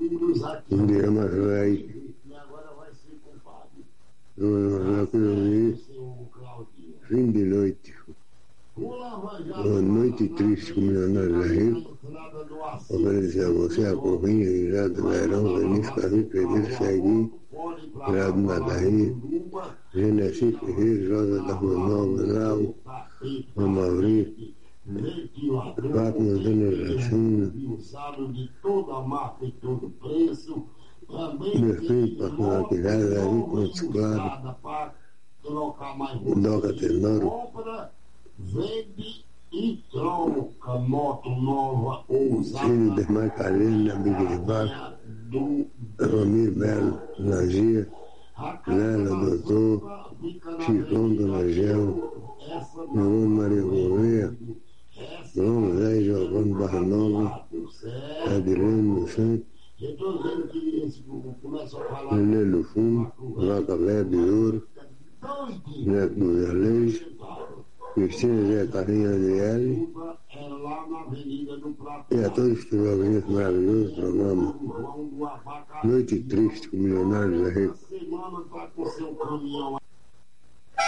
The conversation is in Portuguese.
Um dia mais velho. Fim de noite. Uma noite triste com o milionário rico. Oferecer a você a corrinha, já do verão, Vinícius Carlos Pedro Segui, Grado Madaí, Genesi Ferreira, Rosa da Rua Nova, Nau, Amaury, Fátima Antônio Racina, meu filho, Pastor Aquilhada, Davi Pontes Claro, Doca Tenoro, e troca moto nova ousada. Filho de Macarena, Big de Baixo, Romir Belo, Nagia, Lela, Doutor, Chicão, Dona Gel, João Maria Gouveia, João Zé Giovanni Barra Nova, Adilene do Santos, Nenê do Fundo, Vaca Véia de Ouro, Neto do Zé Leite, Cristina Zé Carrinha L. E a todos que estiveram ouvindo esse maravilhoso programa Noite Triste com Milionários da Rico.